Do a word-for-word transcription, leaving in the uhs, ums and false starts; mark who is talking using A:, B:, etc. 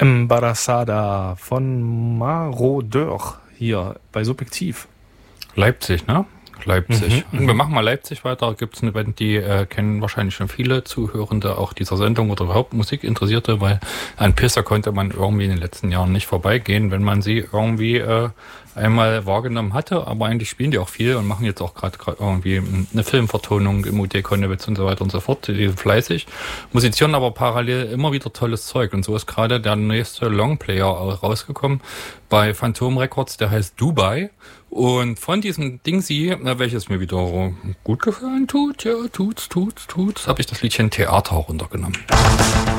A: Embarazada von Marodeur hier bei Subjektiv.
B: Leipzig, ne? Leipzig. Mhm, und wir machen mal Leipzig weiter. Gibt es eine Band, die äh, kennen wahrscheinlich schon viele Zuhörende auch dieser Sendung oder überhaupt Musikinteressierte, weil an Pisser konnte man irgendwie in den letzten Jahren nicht vorbeigehen, wenn man sie irgendwie äh, einmal wahrgenommen hatte. Aber eigentlich spielen die auch viel und machen jetzt auch gerade irgendwie eine Filmvertonung im U D Konnewitz und so weiter und so fort. Die sind fleißig, musizieren aber parallel immer wieder tolles Zeug. Und so ist gerade der nächste Longplayer rausgekommen bei Phantom Records, der heißt Dubai. Und von diesem Dingsi, welches mir wieder gut gefallen tut, ja, tut's, tut's, tut's, habe ich das Liedchen Theater runtergenommen.